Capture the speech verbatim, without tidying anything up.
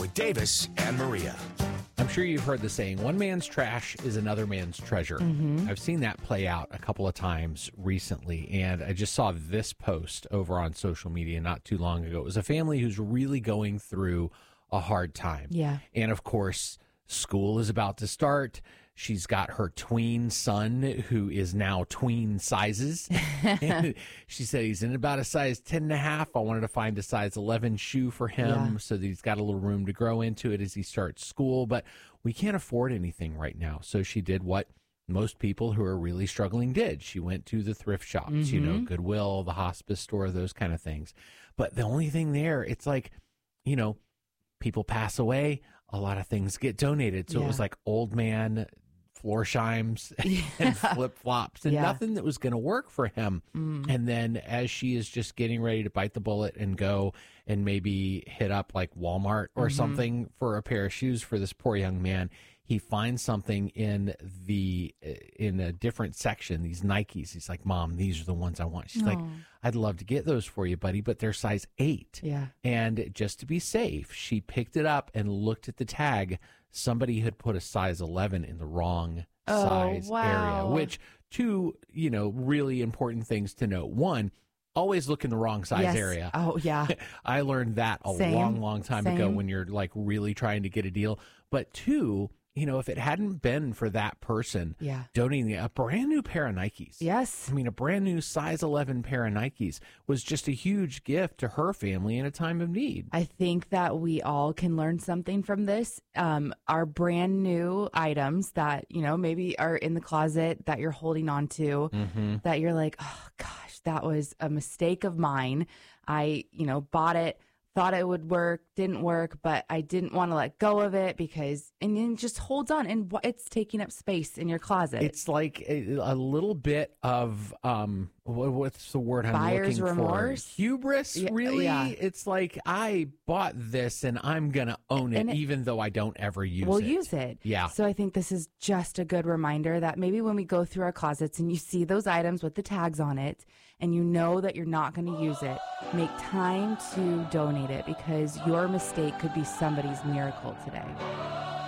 with Davis and Maria. I'm sure you've heard the saying, one man's trash is another man's treasure. Mm-hmm. I've seen that play out a couple of times recently, and I just saw this post over on social media not too long ago. It was a family who's really going through a hard time. Yeah. And of course, school is about to start. She's got her tween son who is now tween sizes. And she said he's in about a size ten and a half. I wanted to find a size eleven shoe for him yeah. so that he's got a little room to grow into it as he starts school. But we can't afford anything right now. So she did what most people who are really struggling did. She went to the thrift shops, mm-hmm. you know, Goodwill, the hospice store, those kind of things. But the only thing there, it's like, you know, people pass away, a lot of things get donated. So yeah. it was like old man Florsheim's and flip flops and yeah. nothing that was going to work for him. Mm. And then as she is just getting ready to bite the bullet and go and maybe hit up like Walmart or mm-hmm. something for a pair of shoes for this poor young man, he finds something in the in a different section, these Nikes. He's like, Mom, these are the ones I want. She's Aww. like, I'd love to get those for you, buddy, but they're size eight. Yeah. And just to be safe, she picked it up and looked at the tag. Somebody had put a size eleven in the wrong oh, size wow. area, which two, you know, really important things to note. One, always look in the wrong size yes. area. Oh, yeah. I learned that a Same. long, long time Same. ago when you're like really trying to get a deal. But two, you know, if it hadn't been for that person yeah. donating a brand new pair of Nikes. Yes. I mean, a brand new size eleven pair of Nikes was just a huge gift to her family in a time of need. I think that we all can learn something from this. Um, our brand new items that, you know, maybe are in the closet that you're holding on to, mm-hmm. that you're like, oh gosh, that was a mistake of mine. I, you know, bought it, thought it would work, didn't work, but I didn't want to let go of it because, and then just holds on and it's taking up space in your closet. It's like a, a little bit of, um, what, what's the word I'm Buyer's looking remorse? for? Hubris, Yeah, really? yeah. It's like, I bought this and I'm going to own it, it even though I don't ever use we'll it. We'll use it. Yeah. So I think this is just a good reminder that maybe when we go through our closets and you see those items with the tags on it and you know that you're not going to use it, make time to donate it because your mistake could be somebody's miracle today.